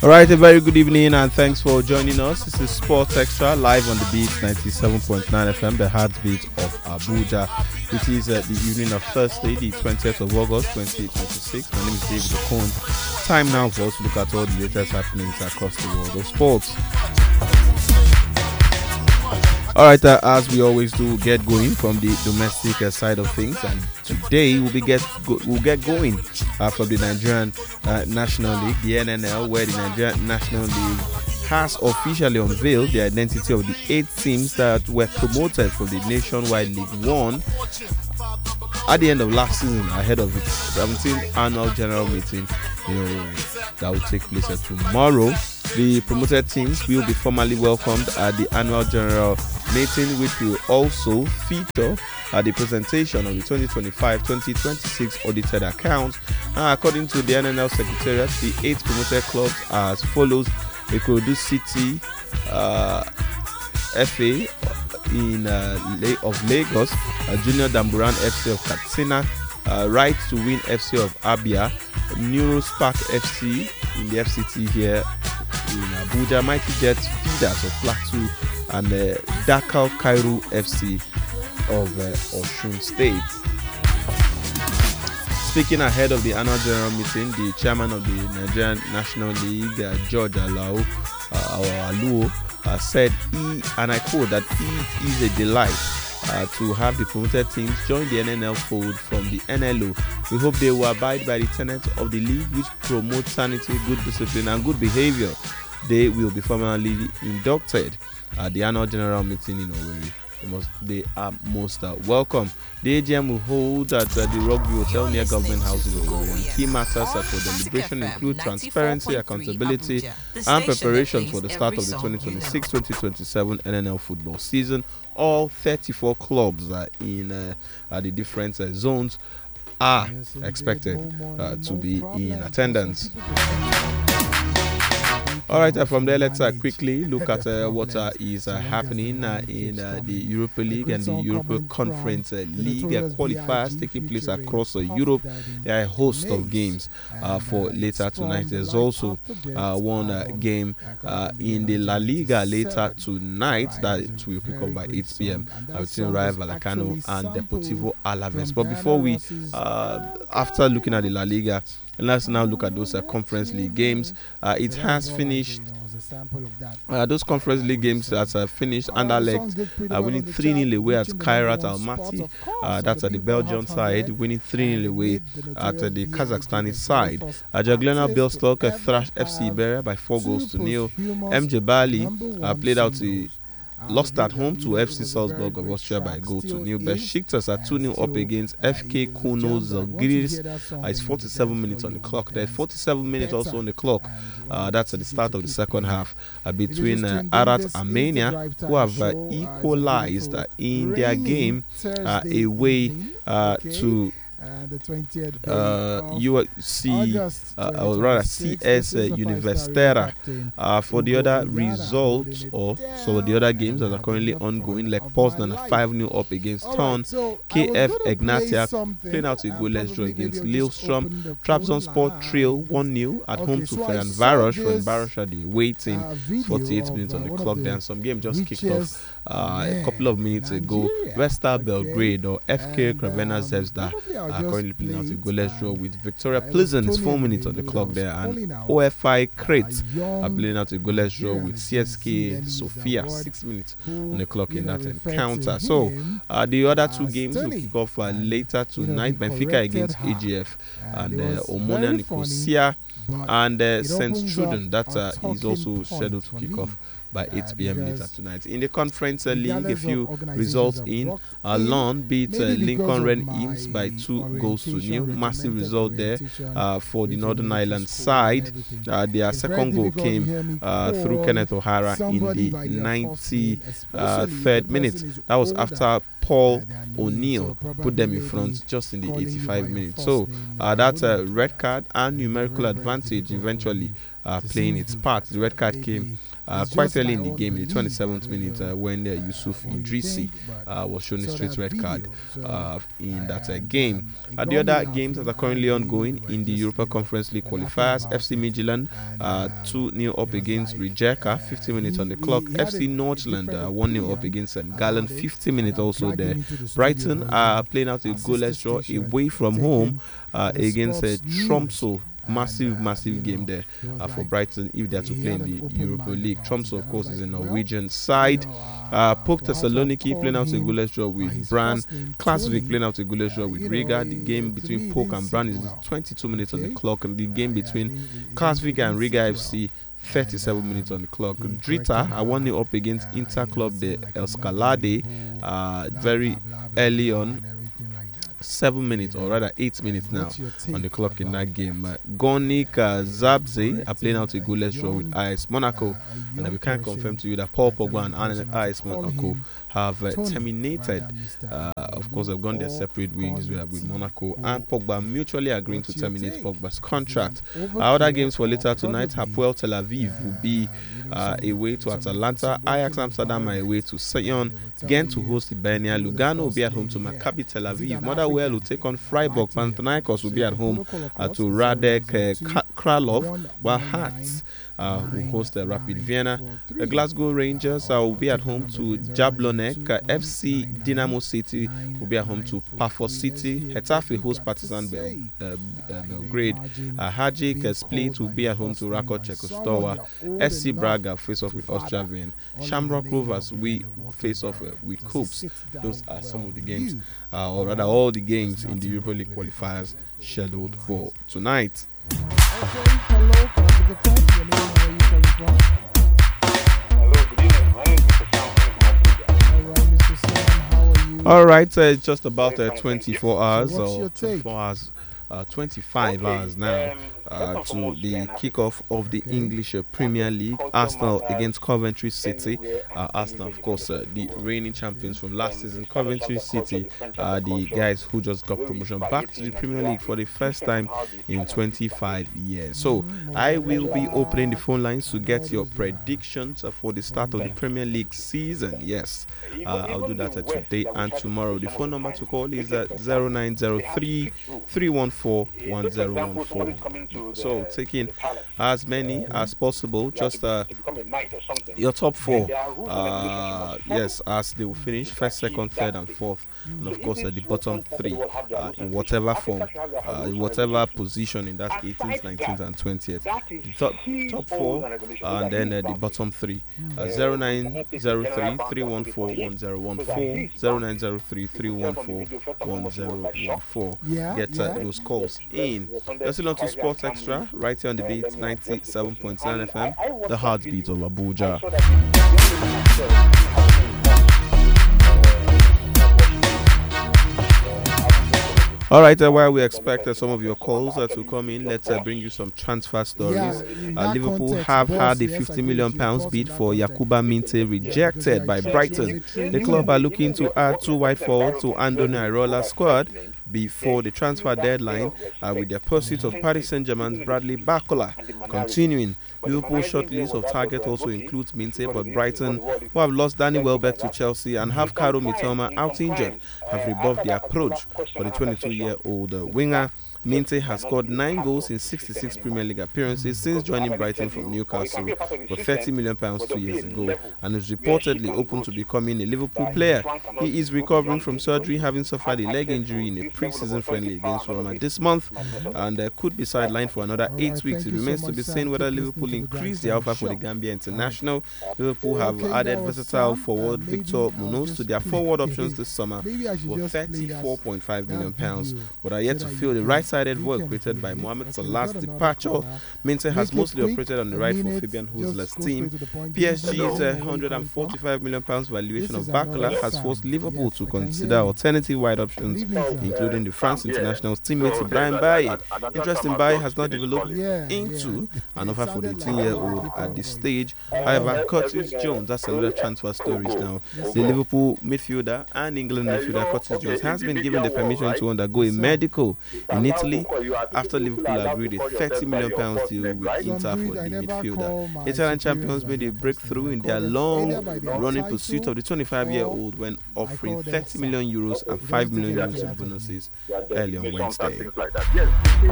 All right, a very good evening and thanks for joining us. This is Sports Extra live on the beat 97.9 FM, the heartbeat of Abuja. It is the evening of Thursday, the 20th of August 2026. My name is David Okon. Time now for us to look at all the latest happenings across the world of sports. All right, as we always do, get going from the domestic side of things, and today we'll get going from the Nigerian National League, the NNL, where the Nigerian National League has officially unveiled the identity of the 8 teams that were promoted from the Nationwide League One at the end of last season, ahead of its 17th annual general meeting, that will take place tomorrow. The promoted teams will be formally welcomed at the annual general meeting, which will also feature the presentation of the 2025-2026 audited accounts. According to the NNL Secretariat, the 8 promoted clubs are as follows: Ikorodu City FA of Lagos, Junior Damburan FC of Katsina, Right to Win FC of Abia, Neurospark FC in the FCT here in Abuja, Mighty Jets Feeders of Plateau, and Dakar Cairo FC of Osun State. Speaking ahead of the annual general meeting, the chairman of the Nigerian National League, George Aluo, said and I quote, that it is a delight to have the promoted teams join the NNL fold from the NLO. We hope they will abide by the tenets of the league, which promote sanity, good discipline, and good behavior. They will be formally inducted at the annual general meeting in Owerri. They are most welcome. The AGM will hold at the Rockview Hotel near Government House in Owerri. And key matters for deliberation include transparency, accountability, and preparation for the start of the 2026-2027 NNL football season. All 34 clubs in the different zones are expected to be in attendance. All right, from there, let's quickly look at what is happening in the Europa League and the Europa Conference League qualifiers taking place across Europe. There are a host of games for later tonight. There's also one game in the La Liga later tonight that will kick off by 8 p.m. between Rayo Vallecano and Deportivo Alaves. But before we, after looking at the La Liga, let's now look at those Conference League games. It has finished. Those Conference League games that have finished. Anderlecht winning 3-0 away at Kairat Almaty. That's at the Belgian side, winning 3-0 away at the Kazakhstani side. Jagiellonian Białystok thrashed FC Iberia by 4-0. MJ Bali played out the lost at home to FC Salzburg of Austria by 1-0. Besiktas are 2-0 up against FK Kuno Zalgiris. It's 47 minutes on the clock. There's 47 minutes also on the clock. That's at the start of the second half between Arat Armenia, who have equalized in their game away to the 20th CS Universitera. For the other results, the other games that are currently ongoing, like Poznan 5-0 up against Thorn, KF Egnatia playing out a goalless draw against Lillestrøm, Trabzonspor trail 1-0 at home to Ferencváros are the waiting 48 minutes on the clock. Then some game just kicked off a couple of minutes ago. Vestal Belgrade or FK Crvena Zvezda are currently playing out a goalless draw with Victoria Pleasant. It's 4 minutes on the clock there, and OFI Crete are playing out a goalless draw with CSK Sofia. 6 minutes on the clock in that encounter. So the other two games will kick off later tonight: Benfica against AGF and Omonia Nicosia and St. Truden. That is also scheduled to kick off by 8 p.m. later tonight. In the Conference League, a few results in. Lyon beat Lincoln Ren Eames by 2-0. Massive result there for the Northern Ireland side. Their second goal came through Kenneth O'Hara in the 93rd minute. That was after Paul O'Neill put them in front just in the 85 minutes. So that's a red card and numerical advantage eventually playing its part. The red card came quite early in the game, in the 27th minute, when Yusuf Idrisi was shown a straight red card in that game. The other games that are currently ongoing in the Europa Conference League qualifiers: FC Midtjylland 2-0 up against Rijeka, 50 minutes on the clock. FC Nordsjælland 1-0 up against St. Gallen, 50 minutes also there. Brighton are playing out a goalless draw away from home against Tromsø. Massive game there for Brighton if they are to play in the Europa League. Tromsø, of course, is a Norwegian side. PAOK Thessaloniki playing out a goalless draw with Brann. Klaksvik playing out a goalless draw with Riga. The game between PAOK and Brann is 22 minutes on the clock, and the game between Klaksvik and Riga FC 37 minutes on the clock. Drita are 1-0 up against Interclub de Escalade very early on. 7 minutes, or rather 8 minutes now on the clock in that game. Gornik Zabrze are playing out a goalless draw with AS Monaco, and we can confirm to you that Paul Pogba and AS Monaco have terminated. Of course, they've gone their separate ways with Monaco and Pogba mutually agreeing to terminate Pogba's contract. Other games for later tonight: Hapoel Tel Aviv will be away to Atalanta, Ajax Amsterdam are away to Sion, Ghent to host Hibernia, Lugano will be at home to Maccabi Tel Aviv, Motherwell will take on Freiburg, Panathinaikos will be at home to Radek Kralov, while Hearts will host Rapid Vienna. The Glasgow Rangers will be at home to Jablonek. FC Dynamo City will be at home to Paphos City. Getafe host Partizan Belgrade. Hajduk Split will be at home to Rakov Czechoslovakia. SC Braga face off with Austria Vienna. Shamrock Rovers we face off with Hoops. Those are some of the games, or rather all the games in the Europa League qualifiers scheduled for tonight. Okay, hello, can I take a call? Your name and where you calling from? Hello, good evening. My name is Mr. Sam. Alright, Mr. Sam, how are you? Alright, just about 24 hours, So what's your or take? 24 hours, 25 hours now to the kickoff of the English Premier League. Arsenal against Coventry City. Arsenal, of course, the reigning champions from last season. Coventry City, the guys who just got promotion back to the Premier League for the first time in 25 years. So I will be opening the phone lines to get your predictions for the start of the Premier League season. Yes, I'll do that today and tomorrow. The phone number to call is 0903 314 1014. So taking as many as possible, just your top four, yes, as they will finish first, second, third and fourth, and of course the bottom three in whatever form, in whatever position in that 18th, 19th and 20th. The top four and then the bottom three. 0903 314 1014, 0903 314 1014. Get those calls in. Let's on to Sports Extra right here on the beat 97.9 FM, the heartbeat of Abuja. Alright, while we expect some of your calls to come in, let's bring you some transfer stories. Liverpool have had a £50 million bid for Yakuba Minte rejected by Brighton. The club are looking to add two wide forwards to Andoni Irola's squad before the transfer deadline, with their pursuit of Paris Saint-Germain's Bradley Barcola continuing. Liverpool's shortlist of target also includes Minte, but Brighton, who have lost Danny Welbeck to Chelsea and have Kairo Mitoma out injured, have rebuffed their approach for the 22-year-old winger. Minte has scored 9 goals in 66 Premier League appearances since joining Brighton from Newcastle for £30 million 2 years ago, and is reportedly open to becoming a Liverpool player. He is recovering from surgery, having suffered a leg injury in a pre-season friendly against Roma this month, and could be sidelined for another 8 weeks. It remains to be seen whether Liverpool increase the offer for the Gambia international. Liverpool have added versatile forward Victor Munoz to their forward options this summer for £34.5 million, but are yet to fill the right sided work created by Mohamed Salah's departure. Minte has mostly operated on the right for Fabian Husler's team. PSG's £145 million valuation of Barcola has forced Liverpool to consider alternative wide options, including the France international's teammate Brian Baye. Interest in Baye has not developed into an offer for the 18-year-old at this stage. However, Curtis Jones, that's another transfer stories now. The Liverpool midfielder and England midfielder Curtis Jones has been given the permission to undergo a medical in Italy Italy after Liverpool agreed a £30 million deal with Inter for the midfielder. Italian champions made a breakthrough in their long-running pursuit of the 25-year-old when offering €30 million and €5 million in bonuses early on Wednesday.